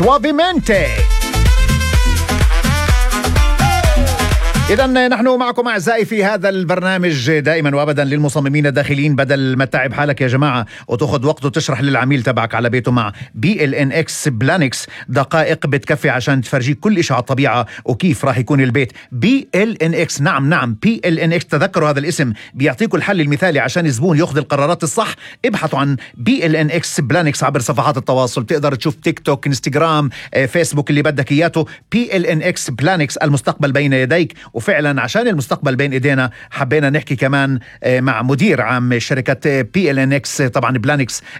سوافيمنتي. إذن نحن معكم أعزائي في هذا البرنامج دائما وأبدا للمصممين الداخليين. بدل ما تتعب حالك يا جماعة وتأخذ وقت وتشرح للعميل تبعك على بيته، مع BLNX بلانكس دقائق بتكفي عشان تفرجيك كل إشي على الطبيعة وكيف راح يكون البيت. BLNX، نعم BLNX، تذكروا هذا الاسم، بيعطيكم الحل المثالي عشان الزبون يأخذ القرارات الصح. ابحثوا عن BLNX بلانكس عبر صفحات التواصل، تقدر تشوف تيك توك، انستغرام، فيسبوك، اللي بدك إياته. BLNX بلانكس، المستقبل بين يديك. وفعلا عشان المستقبل بين ايدينا حبينا نحكي كمان مع مدير عام شركة BLNX طبعا بلانكس